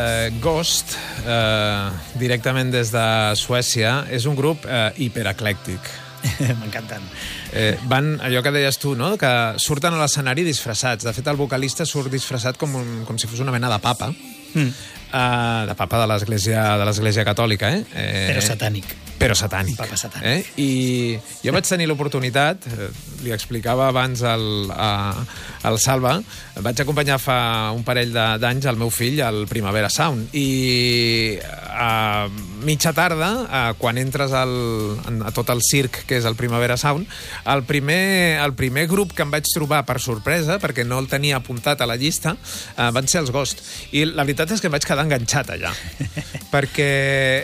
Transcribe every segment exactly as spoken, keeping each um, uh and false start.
Uh, Ghost, uh, directament des de Suècia, és un grup uh, hipereclèctic. M'encanten. Eh, van, allò que deies tu, no? Que surten a l'escenari disfressats. De fet, el vocalista surt disfressat com, un, com si fos una mena de papa. Mm. Uh, de papa de l'Església de l'Església Catòlica, eh? eh? Però satànic. Però satànic. Papa satànic. Eh? I jo vaig tenir l'oportunitat, eh, li explicava abans al, a, al Salva, vaig acompanyar fa un parell d'anys el meu fill al Primavera Sound i a mitja tarda, a, quan entres al, a tot el circ que és el Primavera Sound, el primer, el primer grup que em vaig trobar per sorpresa, perquè no el tenia apuntat a la llista, eh, van ser els Ghost. I la veritat és que em vaig quedar enganxat allà, perquè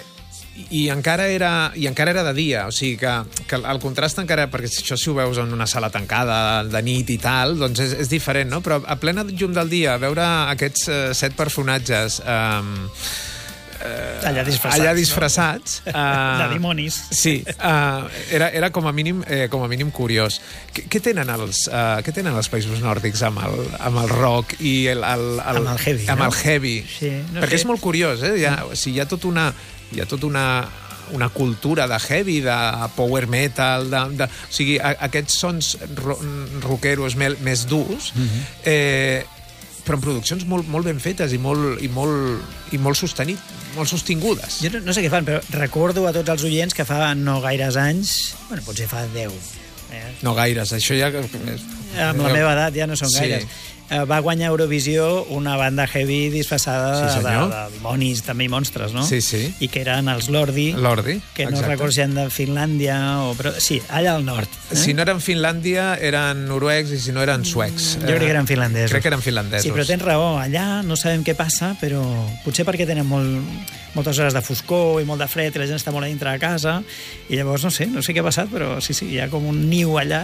i encara era i encara era de dia, o sigui que, que el contrast encara, perquè això si ho veus en una sala tancada de nit i tal, doncs és, és diferent, no? Però a plena llum del dia veure aquests uh, set personatges um, uh, allà disfressats, allà disfressats no? uh, de dimonis. Sí, uh, era, era com a mínim eh, com a mínim curiós. Què, què tenen els uh, què tenen els països nòrdics amb el, amb el rock i el, el, el, amb el heavy, amb no? el heavy? Sí, no perquè sé. és molt curiós, eh? Hi ha, o sigui, hi ha tot una hi ha tota una, una cultura de heavy, de power metal, de, de, o sigui, a, aquests sons ro, rockeros més, més durs, mm-hmm. eh, però en produccions molt, molt ben fetes i molt, i molt, i molt, sostenit, molt sostingudes. Jo no, no sé què fan, però recordo a tots els oients que fa no gaires anys, bueno, potser fa deu. Eh? No gaires, això ja... Amb la meva edat ja no són sí. gaires. Va guanyar Eurovisió una banda heavy disfressada sí, de, de dimonis també i monstres, no? Sí, sí. I que eren els Lordi, Lordi, que no exacte. recordo si eren de Finlàndia o... Però, sí, allà al nord. Eh? Si no eren Finlàndia, eren noruecs, i si no eren suecs. Jo crec que eren finlandesos. Crec que eren finlandesos. Sí, però tens raó. Allà no sabem què passa, però potser perquè tenen molt, moltes hores de foscor i molt de fred i la gent està molt a dintre de casa i llavors no sé, no sé què ha passat, però sí, sí, hi ha com un niu allà.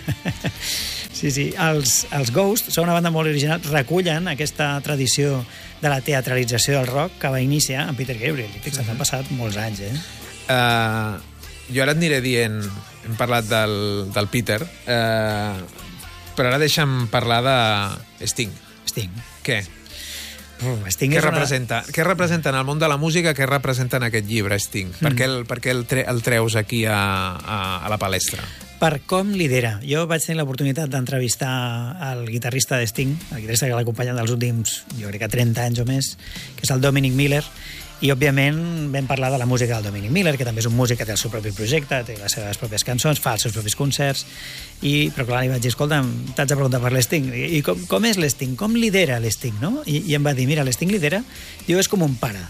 Sí, sí. Els, els Ghost són una banda molt original, recullen aquesta tradició de la teatralització del rock que va iniciar amb Peter Gabriel. Fixa't, han passat molts anys, eh? Uh, jo ara et aniré dient... Hem parlat del, del Peter, uh, però ara deixa'm parlar de Sting. Sting. Què? Uh, Sting què, és representa? una... què representa en el món de la música, què representa en aquest llibre, Sting? Mm. Per què, el, per què el, tre, el treus aquí a, a, a la palestra? Per com lidera. Jo vaig tenir l'oportunitat d'entrevistar el guitarrista de Sting, el guitarrista que l'acompanya dels últims, jo crec que trenta anys o més, que és el Dominic Miller, i òbviament vam parlar de la música del Dominic Miller, que també és un músic que té el seu propi projecte, té les seves pròpies cançons, fa els seus propis concerts, i, però clar, li vaig dir, escolta, t'haig de preguntar per l'Sting, i, i com, com és l'Sting? Com lidera l'Sting, no? I, I em va dir, mira, l'Sting lidera, diu, és com un pare.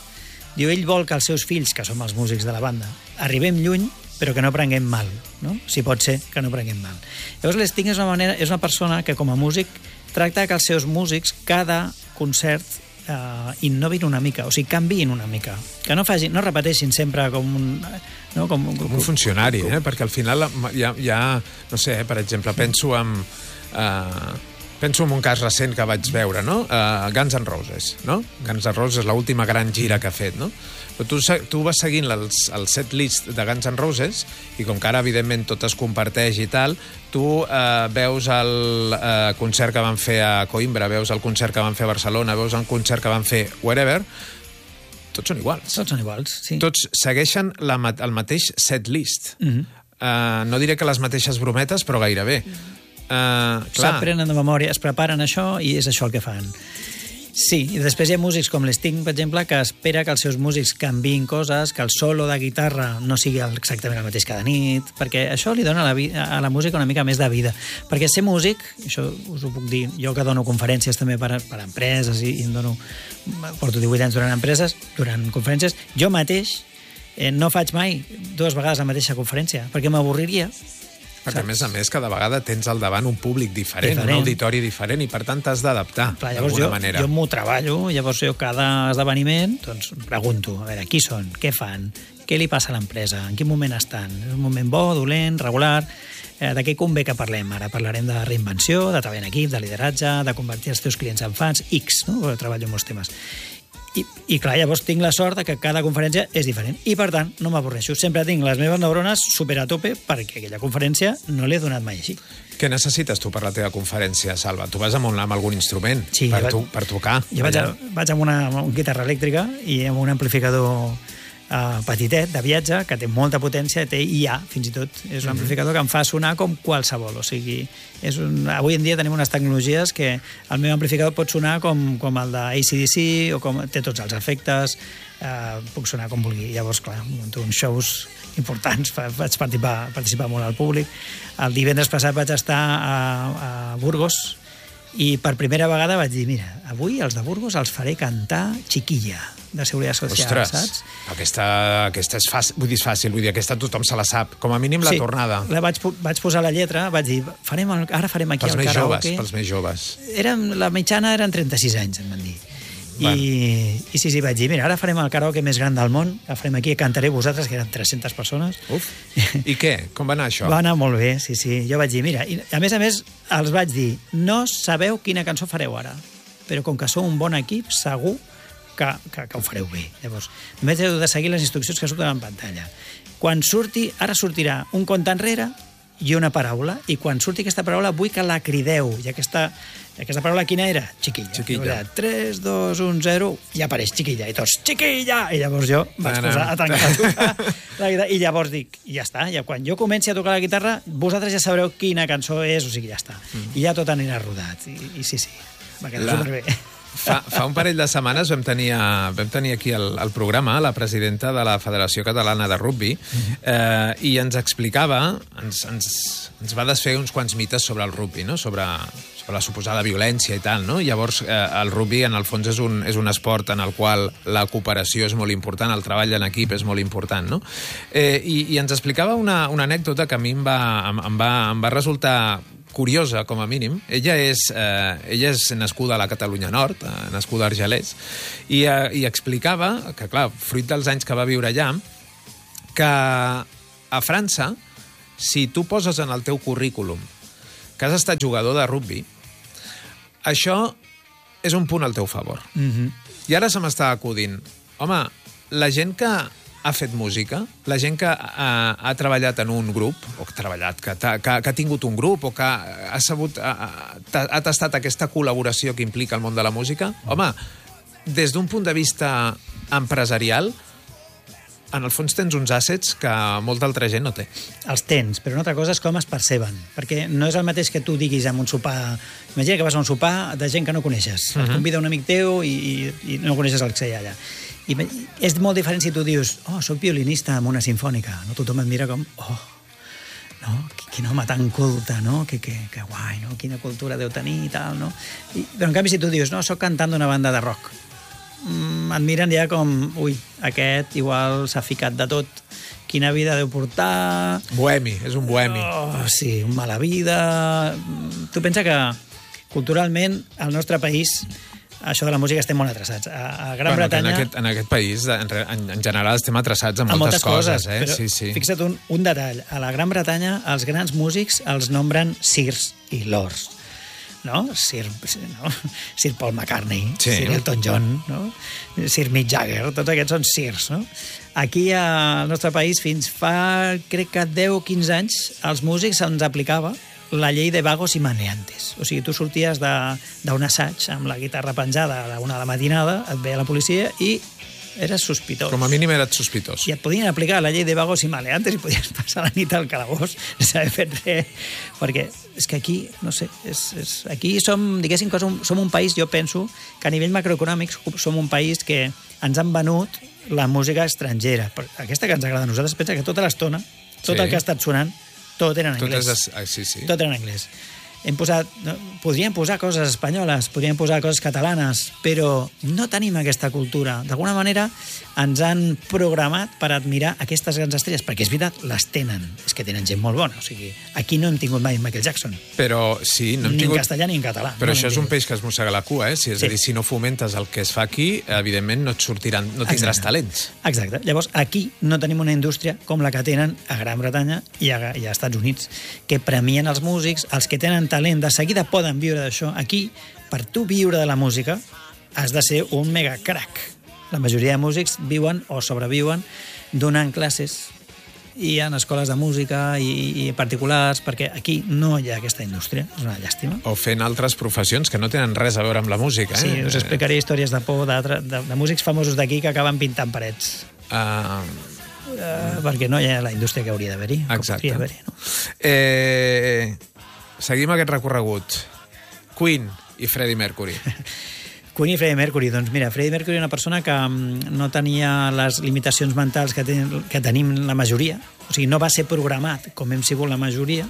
Diu, ell vol que els seus fills, que som els músics de la banda, arribem lluny, però que no prenguem mal, no? Si pot ser que no prenguem mal. Llavors l'Sting és una manera, és una persona que com a músic tracta que els seus músics cada concert eh, innovin una mica, o sigui, canviïn una mica, que no facin, no repeteixin sempre com un, no? com, com un funcionari, com, eh? Perquè al final hi ha, hi ha no sé, eh? Per exemple, penso en eh, penso en un cas recent que vaig veure, no? Uh, Guns N' Roses, no? Guns N' Roses és l'última gran gira que ha fet, no? Però tu, tu vas seguint els, el set list de Guns N' Roses i com que ara, evidentment, tot es comparteix i tal, tu uh, veus el uh, concert que van fer a Coimbra, veus el concert que van fer a Barcelona, veus el concert que van fer wherever, tots són iguals. Tots són iguals, sí. Tots segueixen la, el mateix set list. Mm-hmm. uh, no diré que les mateixes brometes, però gairebé. Uh, S'aprenen de memòria, es preparen això i és això el que fan. Sí, i després hi ha músics com l'Sting, per exemple, que espera que els seus músics canviïn coses, que el solo de guitarra no sigui exactament el mateix cada nit, perquè això li dona a la, a la música una mica més de vida. Perquè ser músic, això us ho puc dir, jo que dono conferències també per, per a empreses i, i em dono, porto divuit anys durant empreses, durant conferències, jo mateix eh, no faig mai dues vegades la mateixa conferència, perquè m'avorriria. Perquè, a més a més, cada vegada tens al davant un públic diferent, diferent. un auditori diferent, i per tant t'has d'adaptar d'alguna manera. Jo m'ho treballo, llavors jo cada esdeveniment doncs, pregunto, a veure, qui són, què fan, què li passa a l'empresa, en quin moment estan, és un moment bo, dolent, regular, eh, de què convé que parlem? Ara parlarem de reinvenció, de treball en equip, de lideratge, de convertir els teus clients en fans, X, no? Jo treballo en molts temes. I, I clar, llavors tinc la sort de que cada conferència és diferent. I per tant, no m'avorreixo. Sempre tinc les meves neurones super a tope perquè aquella conferència no l'he donat mai així. Què necessites tu per la teva conferència, Salva? Tu vas amb, un, amb algun instrument sí, per, vaig, tu, per tocar? Jo vaig, a, vaig amb una, una guitarra elèctrica i amb un amplificador Uh, petitet, de viatge, que té molta potència, té I A, fins i tot. És un amplificador que em fa sonar com qualsevol. O sigui, és un... avui en dia tenim unes tecnologies que el meu amplificador pot sonar com, com el de A C D C, o com té tots els efectes, uh, puc sonar com vulgui. Llavors, clar, monto uns shows importants, vaig participar, participar molt al públic. El divendres passat vaig estar a, a Burgos, i per primera vegada vaig dir, mira, avui els de Burgos els faré cantar Chiquilla, de Seguretat Social, Ostres, saps? Aquesta, aquesta és fàcil, vull dir, és fàcil, vull dir, aquesta tothom se la sap, com a mínim la sí, tornada. La vaig, vaig posar la lletra, vaig dir, farem el, ara farem aquí pels el karaoke. Joves, pels més joves. Érem, la mitjana eren trenta-sis anys, em van dir. I, I sí, sí, vaig dir, mira, ara farem el karaoke més gran del món, el farem aquí, cantaré vosaltres, que eren tres-centes persones. Uf, i què? Com va anar això? Va anar molt bé, sí, sí. Jo vaig dir, mira, i a més a més, els vaig dir, no sabeu quina cançó fareu ara, però com que sou un bon equip, segur que, que, que ho fareu bé. Llavors, només heu de seguir les instruccions que surten en pantalla. Quan surti, ara sortirà un compte enrere i una paraula, i quan surti aquesta paraula vull que la crideu. I aquesta, aquesta paraula quina era? Chiquilla. Chiquilla. tres, dos, un, zero, i apareix Chiquilla. I tots, Chiquilla! I llavors jo vaig Anam. posar a tancar a tocar la guitarra. I llavors dic, ja està, ja quan jo comenci a tocar la guitarra, vosaltres ja sabreu quina cançó és, o sigui, ja està. Mm. I ja tot anirà rodat. I, i sí, sí, va quedar la... superbé. Fa, fa un parell de setmanes vam tenir, vam tenir aquí el, el programa la presidenta de la Federació Catalana de Rugby eh, i ens explicava, ens, ens, ens va desfer uns quants mites sobre el rugby, no? sobre, sobre la suposada violència i tal. No? Llavors, eh, el rugby, en el fons, és un, és un esport en el qual la cooperació és molt important, el treball en equip és molt important. No? Eh, i, I ens explicava una, una anècdota que a mi em va, em, em va, em va resultar curiosa, com a mínim. Ella és, eh, ella és nascuda a la Catalunya Nord, eh, nascuda a Argelers, i, eh, i explicava que, clar, fruit dels anys que va viure allà, que a França, si tu poses en el teu currículum que has estat jugador de rugby, això és un punt al teu favor. Mm-hmm. I ara se m'està acudint, home, la gent que ha fet música, la gent que ha, ha treballat en un grup, o que ha treballat, que, que, que ha tingut un grup, o que ha, sabut, ha, ha tastat aquesta col·laboració que implica el món de la música, home, des d'un punt de vista empresarial, en el fons tens uns assets que molta altra gent no té. Els tens, però una altra cosa és com es perceben, perquè no és el mateix que tu diguis en un sopar... Imagina que vas a un sopar de gent que no coneixes, uh-huh. et convida un amic teu i, i, i no coneixes el que hi ha allà. I és molt diferent si tu dius, oh, soc violinista amb una sinfònica, no? Tothom et mira com, oh, no? Quin home tan culte, no? Que, que, que guai, no? Quina cultura deu tenir i tal, no? I, però en canvi si tu dius, no, soc cantant d'una banda de rock, mm, et miren ja com, ui, aquest igual s'ha ficat de tot, quina vida deu portar... Bohemi, és un bohemi. Oh, sí, un mala vida... Tu pensa que culturalment al nostre país això de la música estem molt atrasats. A, a Gran bueno, Bretanya... En aquest, en aquest país, en, en, en general, estem atrasats en moltes, moltes coses. coses eh? Però sí, sí. fixa't un, un detall. A la Gran Bretanya, els grans músics els nombren sirs i lords. No? Sir, no? Sir Paul McCartney, sí. Sir Elton John, no? Sir Mick Jagger, tots aquests són sirs. No? Aquí al nostre país, fins fa, crec que deu o quinze anys, als músics se'ns aplicava la llei de vagos i maleantes. O sigui, tu sorties d'un assaig amb la guitarra penjada a la una de la matinada, et veia la policia i eres sospitós. Com a mínim eres sospitós. I et podien aplicar la llei de vagos i maleantes i podies passar la nit al calabós sense haver fet res. Perquè és que aquí, no sé, és, és, aquí som, diguéssim, que som, som un país, jo penso, que a nivell macroeconòmic som un país que ens han venut la música estrangera. Aquesta que ens agrada a nosaltres, pensa que tota l'estona, tot sí. el que ha estat sonant, tot era en anglès. Tot, és, sí, sí. tot era en anglès. Hem posat, no, podríem posar coses espanyoles, podríem posar coses catalanes, però no tenim aquesta cultura. D'alguna manera ens han programat per admirar aquestes grans estrelles, perquè és veritat, les tenen. És que tenen gent molt bona. O sigui, aquí no hem tingut mai Michael Jackson. Però sí, no hem ni tingut... en castellà ni en català. Però no això és un peix que es mossega la cua, eh? Si, és sí. a dir, si no fomentes el que es fa aquí, evidentment no et sortiran, no tindràs Exacte. talents. Exacte. Llavors, aquí no tenim una indústria com la que tenen a Gran Bretanya i a, i a Estats Units, que premien els músics, els que tenen talent, de seguida poden viure d'això. Aquí, per tu viure de la música, has de ser un mega crack. La majoria de músics viuen o sobreviuen donant classes i en escoles de música i, i particulars, perquè aquí no hi ha aquesta indústria, és una llàstima. O fent altres professions que no tenen res a veure amb la música. Eh? Sí, us explicaré històries de por de, de, de músics famosos d'aquí que acaben pintant parets. Uh... Uh, perquè no hi ha la indústria que hauria d'haver-hi. Exacte. Haver no? eh, seguim aquest recorregut. Queen i Freddie Mercury. Queen i Freddie Mercury, doncs mira, Freddie Mercury era una persona que no tenia les limitacions mentals que, ten, que tenim la majoria, o sigui, no va ser programat com hem sigut la majoria.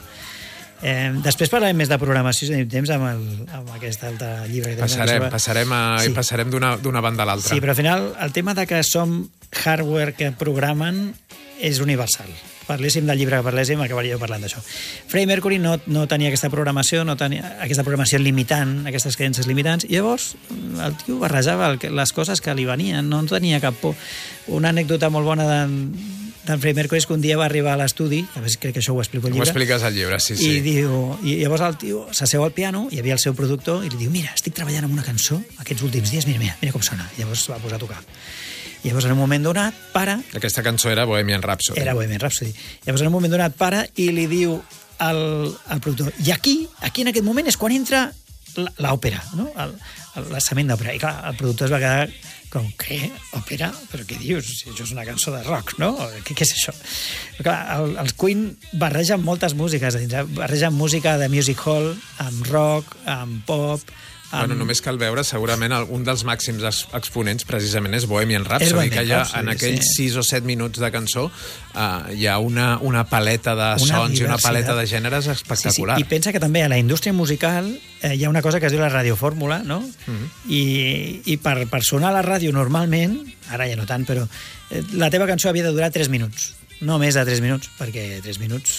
Eh, després parlarem més de programació, si tenim temps, amb, el, amb aquest altre llibre. Que passarem, sobre... passarem, a, sí. passarem d'una, d'una banda a l'altra. Sí, però al final el tema de que som hardware que programen és universal. Parléssim del llibre que parléssim, acabaria parlant d'això. Freddie Mercury no, no tenia aquesta programació, no tenia aquesta programació limitant, aquestes creences limitants, i llavors el tio barrejava el, les coses que li venien, no tenia cap por. Una anècdota molt bona d'en, d'en Freddie Mercury és que un dia va arribar a l'estudi, a veure, crec que això ho explico al llibre. Ho expliques al llibre, sí, sí. I, diu, i llavors el tio s'asseu al piano, hi havia el seu productor, i li diu, mira, estic treballant en una cançó aquests últims dies, mira, mira, mira com sona. I llavors va posar a tocar. I llavors, en un moment donat, para... Aquesta cançó era Bohemian Rhapsody. Era Bohemian Rhapsody. Llavors, en un moment donat, para i li diu al, al productor, i aquí, aquí en aquest moment és quan entra l'òpera, no? L'estament d'òpera. I clar, el productor es va quedar com, què? Òpera? Però què dius? Si això és una cançó de rock, no? Què, què és això? Però clar, el, els Queen barregen moltes músiques, barregen música de music hall, amb rock, amb pop... Bueno, només cal veure, segurament un dels màxims exponents precisament és Bohemian Rhapsody, és Bohemian que ja Rhapsody, en aquells sí. sis o set minuts de cançó uh, hi ha una, una paleta de una sons diversitat. I una paleta de gèneres espectacular. Sí, sí. I pensa que també a la indústria musical eh, hi ha una cosa que es diu la radiofórmula, no? Mm-hmm. I, i per, per sonar a la ràdio normalment, ara ja no tant, però eh, la teva cançó havia de durar tres minuts, no més de tres minuts, perquè tres minuts...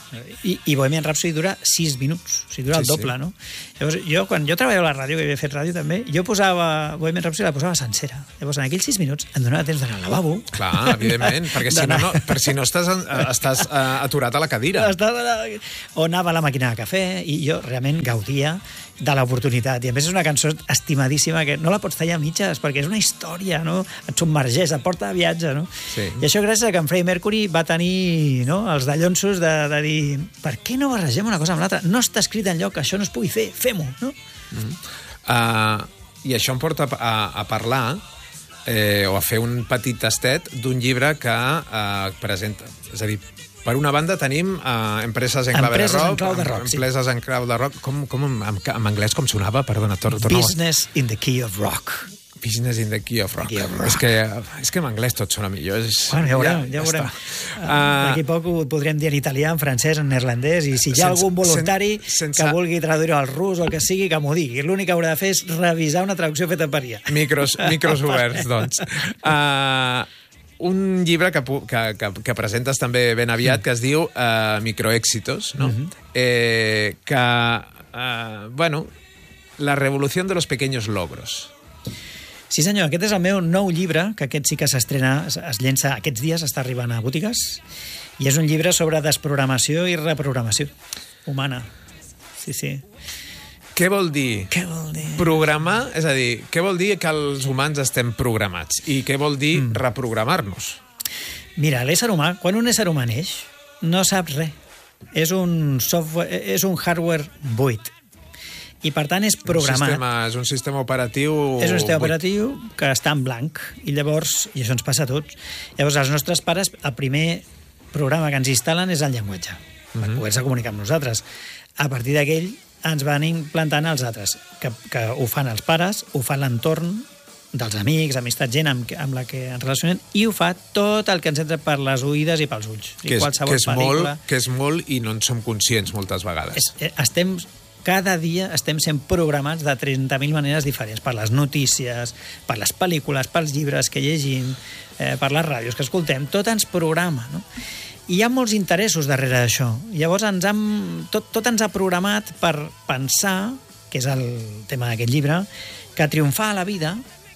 I, i Bohemian Rhapsody dura sis minuts, o sigui, dura sí, el doble, sí. No? Llavors, jo, quan jo treballava a la ràdio, que havia fet ràdio també, jo posava Bohemian Rhapsody, la posava sencera. Llavors, en aquells sis minuts em donava temps d'anar al lavabo. Clar, evidentment, perquè si no, no, per si no estàs, estàs uh, aturat a la cadira. Estàs, o anava a la màquina de cafè, i jo realment gaudia de l'oportunitat. I a més és una cançó estimadíssima que no la pots tallar a mitges perquè és una història, no? Et submergeix, et porta a viatge, no? Sí. I això gràcies a que en Freddie Mercury va tenir, no?, els dallonsos de, de dir per què no barregem una cosa amb l'altra? No està escrit enlloc que això no es pugui fer, fem-ho, no? Mm-hmm. uh, I això em porta a, a parlar eh, o a fer un petit tastet d'un llibre que uh, presenta, és a dir, per una banda tenim uh, Empreses en clave empreses de rock, en clau de rock Empreses sí. en clau de rock, com, com en, en anglès com sonava? Perdona, tor, torna. Business in the key of rock. Business in the key of rock. Key of rock. És, que, és que en anglès tot sona millor. És, bueno, ja veurem, ja, ja veurem. Uh, D'aquí poc ho podrem dir en italià, en francès, en neerlandès, i si hi ha sense, algun voluntari sense... que vulgui traduir al rus o el que sigui, que m'ho digui. L'únic que haurà de fer és revisar una traducció feta per I A. Micros, micros oberts, doncs. Uh, un llibre que, que, que, que presentes també ben aviat, que es diu uh, Microéxitos, no? Uh-huh. eh, que, uh, bueno, la revolució de los pequeños logros. Sí, senyor, aquest és el meu nou llibre, que aquest sí que s'estrena, es llença aquests dies, està arribant a botigues, i és un llibre sobre desprogramació i reprogramació humana. Sí, sí. Què vol dir? Què vol dir? Programar, és a dir, què vol dir que els humans estem programats? I què vol dir mm. reprogramar-nos? Mira, l'ésser humà, quan un ésser humà neix, no sap res. És un software, és un hardware buit. I per tant és programat. Un sistema, és un sistema operatiu... És un sistema operatiu que està en blanc. I llavors, i això ens passa a tots, llavors els nostres pares, el primer programa que ens instal·len és el llenguatge, per mm-hmm. poder-se comunicar amb nosaltres. A partir d'aquell ens van implantant els altres, que, que ho fan els pares, ho fa l'entorn dels amics, amistat, gent amb, amb la que ens relacionem, i ho fa tot el que ens entra per les oïdes i pels ulls. Que és, que és, molt, que és molt i no en som conscients moltes vegades. És, estem... Cada dia estem sent programats de trenta mil maneres diferents, per les notícies, per les pel·lícules, pels llibres que llegim, eh, per les ràdios que escoltem, tot ens programa, no? I hi ha molts interessos darrere d'això. Llavors ens hem, tot, tot ens ha programat per pensar, que és el tema d'aquest llibre, que triomfar a la vida,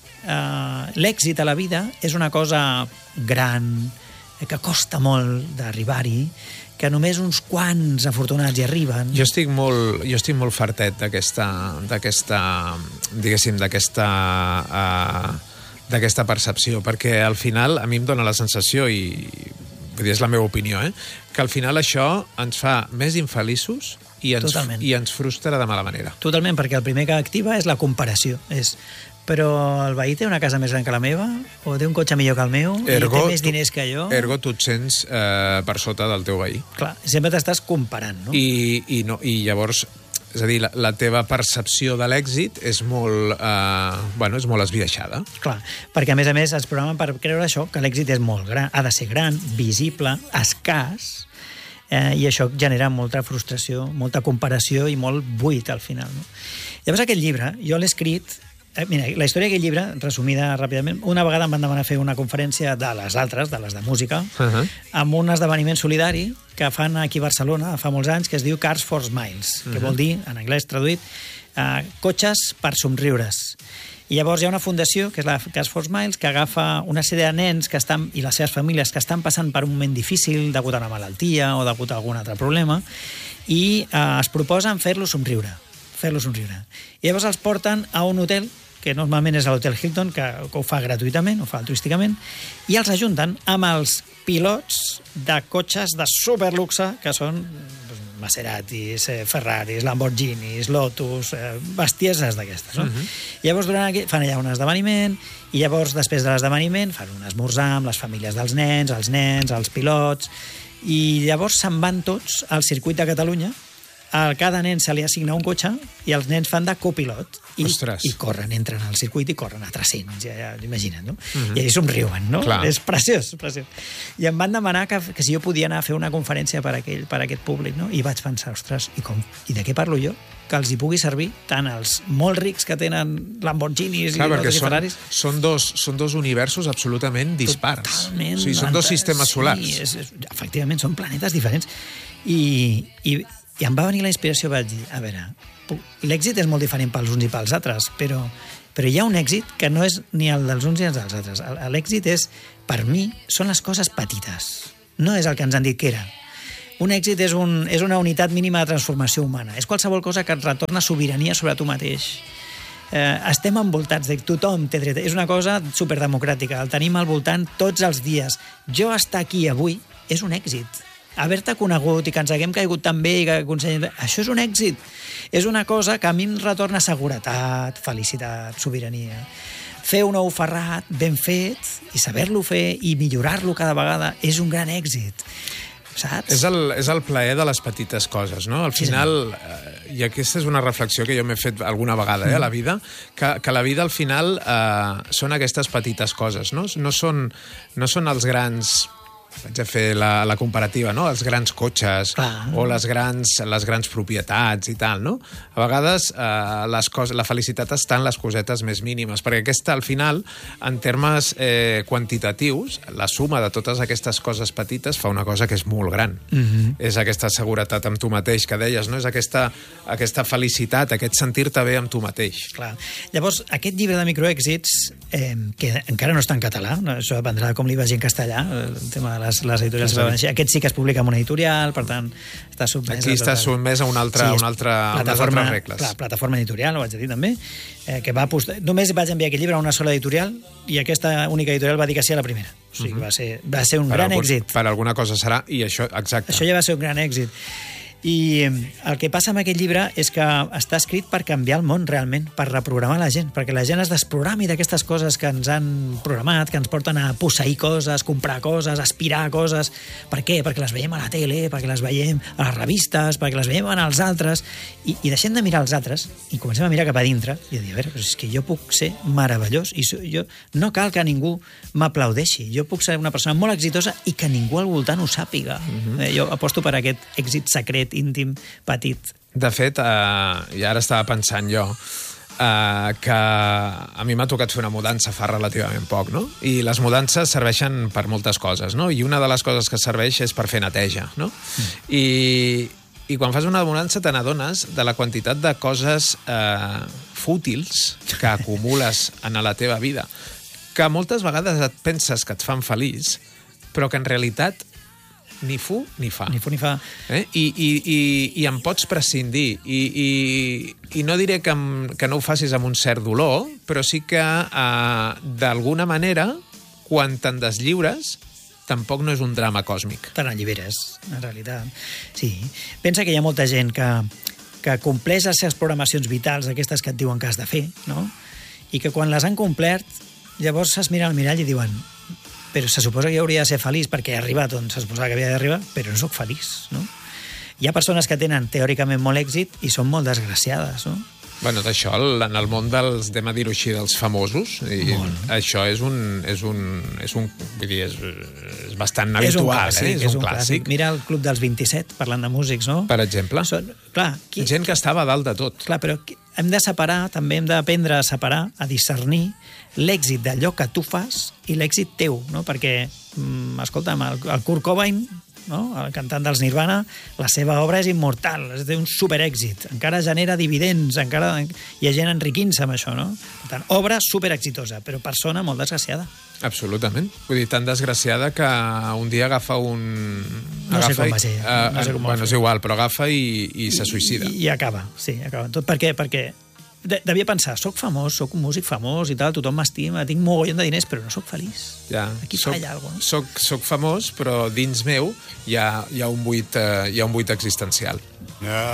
eh, l'èxit a la vida, és una cosa gran, que costa molt d'arribar-hi, que només uns quants afortunats hi arriben. Jo estic molt, jo estic molt fartet d'aquesta, d'aquesta, diguéssim, d'aquesta, uh, d'aquesta percepció, perquè al final a mi em dóna la sensació, i vull dir, és la meva opinió, eh? que al final això ens fa més infeliços i ens, i ens frustra de mala manera. Totalment, perquè el primer que activa és la comparació. És, però el veí té una casa més gran que la meva, o té un cotxe millor que el meu, ergo, i té més diners que jo. Ergo, tu et sents eh, per sota del teu veí. Clar, sempre t'estàs comparant, no? I, i, no, i llavors, és a dir, la, la teva percepció de l'èxit és molt, eh, bueno, és molt esbiaixada. Clar, perquè a més a més ens programen per creure això, que l'èxit és molt gran, ha de ser gran, visible, escàs, eh, i això genera molta frustració, molta comparació i molt buit al final. No? Llavors aquest llibre, jo l'he escrit... Eh, mira, la història d'aquest llibre, resumida ràpidament, una vegada em van demanar fer una conferència de les altres, de les de música, uh-huh. amb un esdeveniment solidari que fan aquí a Barcelona fa molts anys, que es diu Cars for Smiles, uh-huh. que vol dir, en anglès traduït, eh, cotxes per somriures. I llavors hi ha una fundació, que és la Cars for Smiles, que agafa una sèrie de nens que estan, i les seves famílies que estan passant per un moment difícil degut a una malaltia o degut a algun altre problema, i eh, es proposen fer-los somriure. fer-los somriure. I llavors els porten a un hotel, que normalment és l'Hotel Hilton, que, que ho fa gratuïtament, ho fa altruísticament, i els ajunten amb els pilots de cotxes de superluxe, que són Maseratis, eh, Ferraris, Lamborghinis, Lotus, eh, bestieses d'aquestes. No? Uh-huh. Llavors durant aquí, fan allà un esdeveniment, i llavors després de l'esdeveniment fan un esmorzar amb les famílies dels nens, els nens, els pilots, i llavors se'n van tots al circuit de Catalunya. A cada nen se li assigna un cotxe i els nens fan de copilot i, i corren, entren al circuit i corren a tres-cents, ja, ja imagina't, no? Uh-huh. I ells somriuen, no? Clar. És preciós, preciós. I em van demanar que, que si jo podia anar a fer una conferència per, aquell, per aquest públic, no? I vaig pensar, ostres, i, com, i de què parlo jo? Que els hi pugui servir tant als molt rics que tenen Lamborghinis Clar, i, i Ferraris. Són dos, són dos universos absolutament dispars. Totalment. O sigui, són dos sistemes solars. Sí, és, és, efectivament, són planetes diferents. I, i I em va venir la inspiració, vaig dir, a veure, l'èxit és molt diferent pels uns i pels altres, però, però hi ha un èxit que no és ni el dels uns ni els dels altres. L'èxit és, per mi, són les coses petites. No és el que ens han dit que era. Un èxit és, un, és una unitat mínima de transformació humana. És qualsevol cosa que et retorna sobirania sobre tu mateix. Eh, estem envoltats de tothom té dret. És una cosa superdemocràtica. El tenim al voltant tots els dies. Jo estar aquí avui és un èxit. Haver-te conegut i que ens haguem caigut tan bé i que aconsellem... Això és un èxit. És una cosa que a mi em retorna seguretat, felicitat, sobirania. Fer un ou ferrat ben fet i saber-lo fer i millorar-lo cada vegada és un gran èxit. Saps? És el, és el plaer de les petites coses, no? Al final, eh, i aquesta és una reflexió que jo m'he fet alguna vegada eh, a la vida, que, que la vida al final eh, són aquestes petites coses, no? No són, no són els grans... Vaig a fer la, la comparativa, no? Els grans cotxes Clar. o les grans, les grans propietats i tal, no? A vegades eh, les coses, la felicitat està en les cosetes més mínimes, perquè aquesta, al final, en termes eh, quantitatius, la suma de totes aquestes coses petites fa una cosa que és molt gran. Mm-hmm. És aquesta seguretat amb tu mateix que deies, no? És aquesta, aquesta felicitat, aquest sentir-te bé amb tu mateix. Clar. Llavors, aquest llibre de microèxits, eh, que encara no està en català, no? Això dependrà com li vagi en castellà, el tema de les, les editorials sí. Aquest sí que es publica en una editorial, per tant està sotmès aquí està sotmès a una altra, sí, una altra, unes altres regles. Clar, plataforma editorial, ho vaig dir també, eh, que va apostar, només vaig enviar aquest llibre a una sola editorial i aquesta única editorial va dir que sí a la primera. O sigui, uh-huh. va, ser, va ser un per gran algun, èxit. Per alguna cosa serà, i això, exacte. Això ja va ser un gran èxit. I el que passa amb aquest llibre és que està escrit per canviar el món realment, per reprogramar la gent, perquè la gent es desprogrami d'aquestes coses que ens han programat, que ens porten a posseir coses, comprar coses, aspirar a coses. Per què? Perquè les veiem a la tele, perquè les veiem a les revistes, perquè les veiem en els altres, i, i deixem de mirar els altres i comencem a mirar cap a dintre i a dir, a veure, és que jo puc ser meravellós i jo, no cal que ningú m'aplaudeixi, jo puc ser una persona molt exitosa i que ningú al voltant ho sàpiga. Mm-hmm. eh, jo aposto per aquest èxit secret, íntim, petit. De fet, eh, i ara estava pensant jo, eh, que a mi m'ha tocat fer una mudança fa relativament poc, no? I les mudances serveixen per moltes coses, no? I una de les coses que serveix és per fer neteja, no? Mm. I, I quan fas una mudança te n'adones de la quantitat de coses eh, fútils que acumules en la teva vida, que moltes vegades et penses que et fan feliç, però que en realitat ni fu ni fa. Ni fu ni fa. Eh? I, i, i, I en pots prescindir. I, i, i no diré que, que no ho facis amb un cert dolor, però sí que, eh, d'alguna manera, quan te'n deslliures, tampoc no és un drama còsmic. Te n'alliberes, en realitat. Sí. Pensa que hi ha molta gent que, que compleix les seves programacions vitals, aquestes que et diuen que has de fer, no? I que quan les han complert, llavors es miren al mirall i diuen però se suposa que jo hauria de ser feliç perquè he arribat on se suposava que havia d'arribar, però no sóc feliç, no? Hi ha persones que tenen teòricament molt èxit i són molt desgraciades, no? Bueno, d'això, en el món dels, anem a dir-ho així, dels famosos, i molt. Això és un, és un, és un, vull dir, és, és bastant habitual, és un clàssic, eh? És, és un, un clàssic. clàssic. Mira el Club dels vint-i-set, parlant de músics, no? Per exemple. Són, clar, qui, gent que estava a dalt de tot. Clar, però hem de separar, també hem d'aprendre a separar, a discernir l'èxit d'allò que tu fas i l'èxit teu, no? Perquè, mm, escolta'm, el, el Kurt Cobain, no? El cantant dels Nirvana, la seva obra és immortal, és un superèxit, encara genera dividends, encara hi ha gent enriquint-se amb això, no? Per tant, obra superexitosa, però persona molt desgraciada. Absolutament. Vull dir, tan desgraciada que un dia agafa un... No agafa sé com va ser. I, uh, no sé com bueno, és igual, però agafa i, i se suïcida. I, I acaba, sí, acaba. Tot per què? Perquè de, devia pensar, soc famós, soc un músic famós i tal, tothom m'estima, tinc mogollon de diners, però no soc feliç. Ja. Aquí soc, falla alguna cosa. Soc, soc famós, però dins meu hi ha, hi ha, un, buit, uh, hi ha un buit existencial. Yeah.